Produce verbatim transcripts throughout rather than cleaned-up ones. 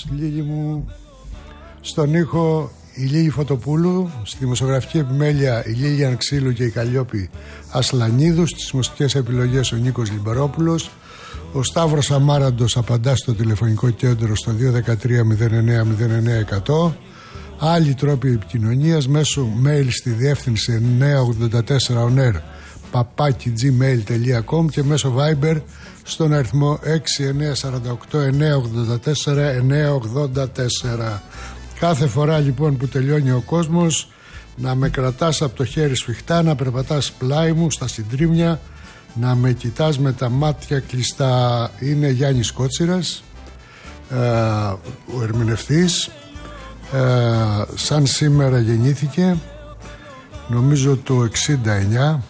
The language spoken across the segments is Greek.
Μάνος, Λίλη μου. Στον ήχο η Λίλη Φωτοπούλου, στη δημοσιογραφική επιμέλεια η Λίλιαν Ξύλου και η Καλλιόπη Ασλανίδου, στις μουσικές επιλογές ο Νίκος Λιμπερόπουλος. Ο Σταύρος Αμάραντος απαντά στο τηλεφωνικό κέντρο στο δύο ένα τρία μηδέν εννέα μηδέν εννέα εκατό. Άλλοι τρόποι επικοινωνίας μέσω mail στη διεύθυνση εννιακόσια ογδόντα τέσσερα ονέρ παπάκι τζι μέιλ τελεία κομ και μέσω Viber στον αριθμό έξι εννέα τέσσερα οκτώ εννέα ογδόντα τέσσερα εννέα ογδόντα τέσσερα. Κάθε φορά λοιπόν που τελειώνει ο κόσμος να με κρατάς από το χέρι σφιχτά, να περπατάς πλάι μου στα συντρίμμια, να με κοιτάς με τα μάτια κλειστά. Είναι Γιάννης Κότσιρας, ε, ο ερμηνευτής, ε, σαν σήμερα γεννήθηκε νομίζω το εξήντα εννιά,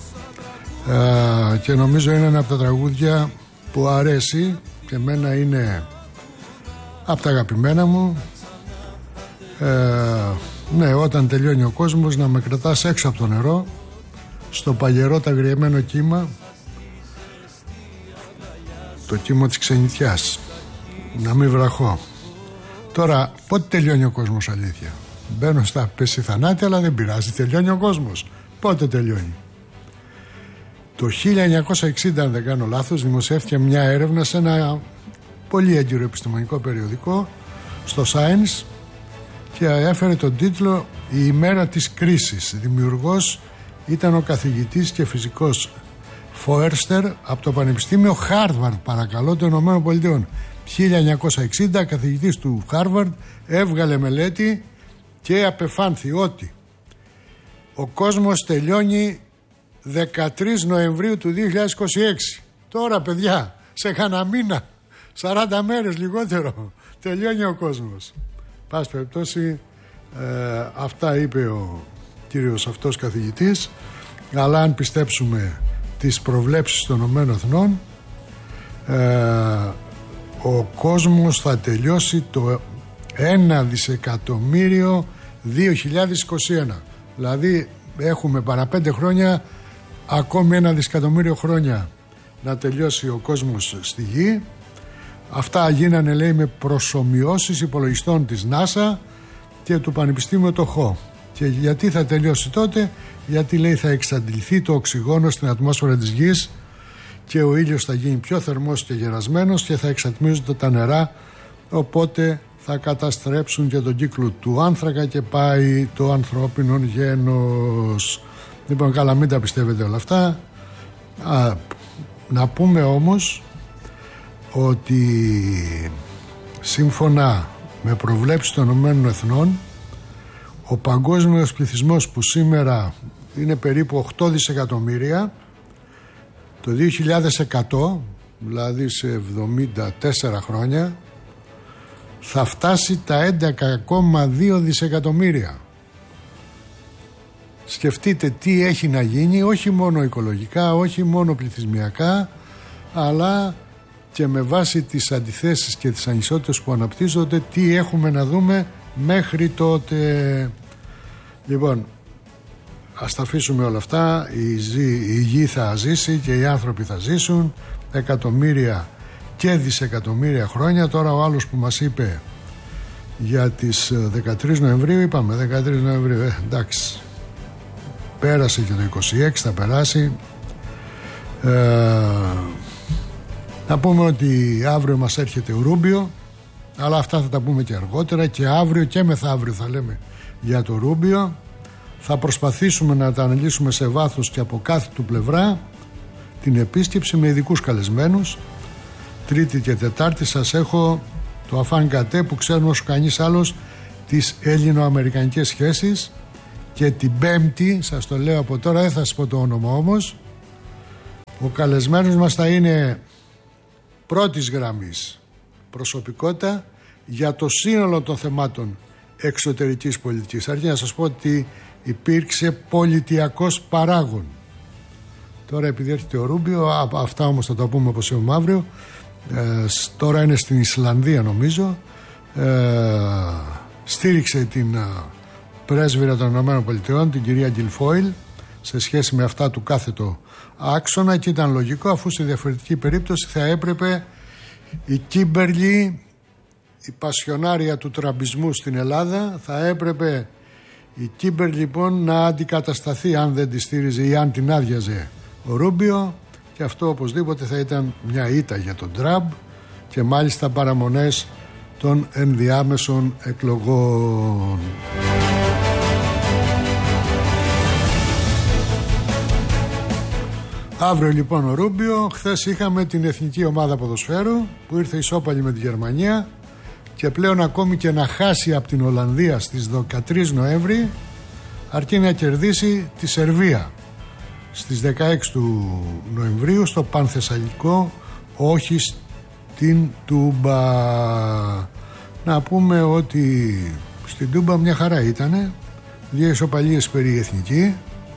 ε, και νομίζω είναι ένα από τα τραγούδια που αρέσει και εμένα είναι από τα αγαπημένα μου. Ε, ναι, όταν τελειώνει ο κόσμος να με κρατάς έξω από το νερό, στο παλιερό ταγριεμένο κύμα, το κύμα της ξενιτιάς, να μην βραχώ. Τώρα πότε τελειώνει ο κόσμος, αλήθεια? Μπαίνω στα πέση θανάτη, αλλά δεν πειράζει, τελειώνει ο κόσμος. Πότε τελειώνει? Το χίλια εννιακόσια εξήντα, αν δεν κάνω λάθος, δημοσιεύτηκε μια έρευνα σε ένα πολύ έγκυρο επιστημονικό περιοδικό, στο Science, και έφερε τον τίτλο «Η ημέρα της κρίσης». Δημιουργός ήταν ο καθηγητής και φυσικός Φόερστερ από το Πανεπιστήμιο Χάρβαρντ, παρακαλώ, των Ηνωμένων Πολιτειών. χίλια εννιακόσια εξήντα, καθηγητής του Χάρβαρντ, έβγαλε μελέτη και απεφάνθη ότι ο κόσμος τελειώνει δεκατρείς Νοεμβρίου του δύο χιλιάδες είκοσι έξι. Τώρα, παιδιά, σε κανένα μήνα, σαράντα μέρες λιγότερο, τελειώνει ο κόσμος. Πάση περιπτώσει, ε, αυτά είπε ο κύριος αυτός καθηγητής, αλλά αν πιστέψουμε τις προβλέψεις των Ηνωμένων Εθνών, ε, ο κόσμος θα τελειώσει το ένα δισεκατομμύριο δύο χιλιάδες είκοσι ένα. Δηλαδή έχουμε παρά πέντε χρόνια, ακόμη ένα δισεκατομμύριο χρόνια να τελειώσει ο κόσμος στη γη. Αυτά γίνανε, λέει, με προσομοιώσεις υπολογιστών της NASA και του Πανεπιστήμιου Τοχώ. Και γιατί θα τελειώσει τότε? Γιατί, λέει, θα εξαντληθεί το οξυγόνο στην ατμόσφαιρα της γης και ο ήλιος θα γίνει πιο θερμός και γερασμένος και θα εξατμίζονται τα νερά, οπότε θα καταστρέψουν και τον κύκλο του άνθρακα και πάει το ανθρώπινο γένος. Λοιπόν, καλά, μην τα πιστεύετε όλα αυτά. Α, να πούμε όμως ότι σύμφωνα με προβλέψεις των Ηνωμένων Εθνών, ο παγκόσμιος πληθυσμός, που σήμερα είναι περίπου οκτώ δισεκατομμύρια, το δύο χιλιάδες εκατό, δηλαδή σε εβδομήντα τέσσερα χρόνια, θα φτάσει τα έντεκα κόμμα δύο δισεκατομμύρια. Σκεφτείτε τι έχει να γίνει, όχι μόνο οικολογικά, όχι μόνο πληθυσμιακά, αλλά και με βάση τις αντιθέσεις και τις ανισότητες που αναπτύσσονται, τι έχουμε να δούμε μέχρι τότε. Λοιπόν, ας τα αφήσουμε όλα αυτά. Η, ζή, η γη θα ζήσει και οι άνθρωποι θα ζήσουν εκατομμύρια και δισεκατομμύρια χρόνια. Τώρα ο άλλος που μας είπε για τις δεκατρείς Νοεμβρίου, είπαμε δεκατρείς Νοεμβρίου, ε, εντάξει, πέρασε και το είκοσι έξι, θα περάσει. ε, Να πούμε ότι αύριο μας έρχεται ο Ρούμπιο, αλλά αυτά θα τα πούμε και αργότερα, και αύριο και μεθαύριο θα λέμε για το Ρούμπιο. Θα προσπαθήσουμε να τα αναλύσουμε σε βάθος και από κάθε του πλευρά την επίσκεψη με ειδικούς καλεσμένους. Τρίτη και Τετάρτη σας έχω το Αφάν Κατέ, που ξέρουν όσο κανείς άλλος τις ελληνοαμερικανικές σχέσεις, και την Πέμπτη, σας το λέω από τώρα, δεν θα σας πω το όνομα όμως, ο καλεσμένος μας θα είναι πρώτης γραμμής προσωπικότητα για το σύνολο των θεμάτων εξωτερικής πολιτικής. Αρκεί να σας πω ότι υπήρξε πολιτιακός παράγων. Τώρα επειδή έρχεται ο Ρούμπιο, αυτά όμως θα τα πούμε όπως είπαμε αύριο. Ε, τώρα είναι στην Ισλανδία νομίζω. Ε, στήριξε την ε, πρέσβυρα των ΗΠΑ, την κυρία Γκιλφόιλ, σε σχέση με αυτά του κάθετο άξονα, και ήταν λογικό, αφού στη διαφορετική περίπτωση θα έπρεπε η Κίμπερλι, η πασιονάρια του τραμπισμού στην Ελλάδα. Θα έπρεπε η Κίμπερ λοιπόν να αντικατασταθεί αν δεν τη στήριζε ή αν την άδειαζε ο Ρούμπιο, και αυτό οπωσδήποτε θα ήταν μια ήττα για τον Τραμπ και μάλιστα παραμονές των ενδιάμεσων εκλογών. Αύριο λοιπόν ο Ρούμπιο. Χθες είχαμε την εθνική ομάδα ποδοσφαίρου που ήρθε ισόπαλη με τη Γερμανία, και πλέον ακόμη και να χάσει από την Ολλανδία στις δεκατρείς Νοέμβρη αρκεί να κερδίσει τη Σερβία στις δεκαέξι του Νοεμβρίου στο Πανθεσσαλικό, όχι στην Τούμπα. Να πούμε ότι στην Τούμπα μια χαρά ήτανε, δύο ισοπαλίες περί εθνική,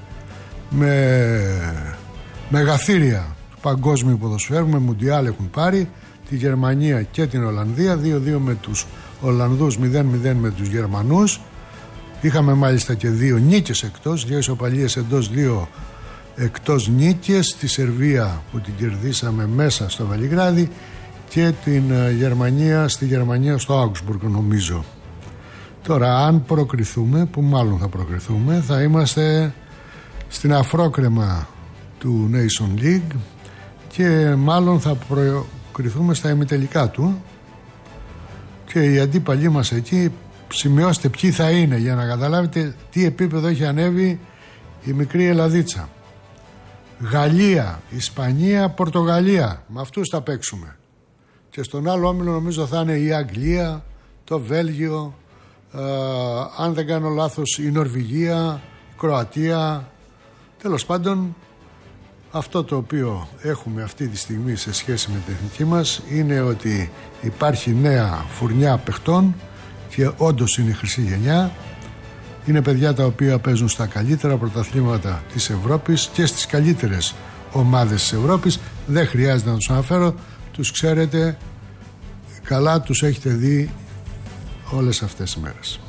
με μεγαθύρια του παγκόσμιου ποδοσφαίρου, με μουντιάλ έχουν πάρει τη Γερμανία και την Ολλανδία, δύο δύο με τους Ολλανδούς, μηδέν μηδέν με τους Γερμανούς. Είχαμε μάλιστα και δύο νίκες εκτός, δύο ισοπαλίες εντός, δύο εκτός νίκες, τη Σερβία που την κερδίσαμε μέσα στο Βελιγράδι και την Γερμανία στη Γερμανία στο Άουγκσμπουργκ νομίζω. Τώρα αν προκριθούμε, που μάλλον θα προκριθούμε, θα είμαστε στην αφρόκρεμα του Nation League και μάλλον θα προκριθούμε στα ημιτελικά του, και οι αντίπαλοι μας εκεί, σημειώστε ποιοι θα είναι για να καταλάβετε τι επίπεδο έχει ανέβει η μικρή Ελλαδίτσα. Γαλλία, Ισπανία, Πορτογαλία, με αυτούς θα παίξουμε. Και στον άλλο όμιλο νομίζω θα είναι η Αγγλία, το Βέλγιο, ε, αν δεν κάνω λάθος η Νορβηγία, η Κροατία. Τέλος πάντων, αυτό το οποίο έχουμε αυτή τη στιγμή σε σχέση με την εθνική μας είναι ότι υπάρχει νέα φουρνιά παιχτών και όντως είναι η χρυσή γενιά. Είναι παιδιά τα οποία παίζουν στα καλύτερα πρωταθλήματα της Ευρώπης και στις καλύτερες ομάδες της Ευρώπης. Δεν χρειάζεται να τους αναφέρω, τους ξέρετε καλά, τους έχετε δει όλες αυτές τις μέρες.